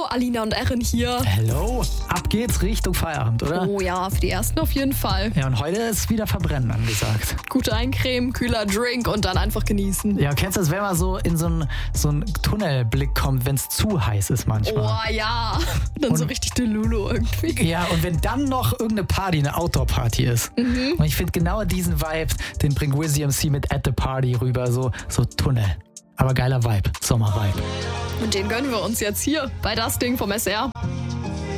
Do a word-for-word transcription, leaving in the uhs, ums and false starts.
Alina und Erin hier. Hello, ab geht's Richtung Feierabend, oder? Oh ja, für die ersten auf jeden Fall. Ja, und heute ist wieder Verbrennen angesagt. Gute Eincremen, kühler Drink und dann einfach genießen. Ja, kennst du das, wenn man so in so einen so einen Tunnelblick kommt, wenn es zu heiß ist manchmal? Oh ja, dann und, so richtig Delulu irgendwie. Ja, und wenn dann noch irgendeine Party, eine Outdoor-Party ist. Mhm. Und ich finde genau diesen Vibe, den bringt Wizzy M C mit At the Party rüber, so, so Tunnel. Aber geiler Vibe, Sommer-Vibe. Und den gönnen wir uns jetzt hier bei Das Ding vom S R.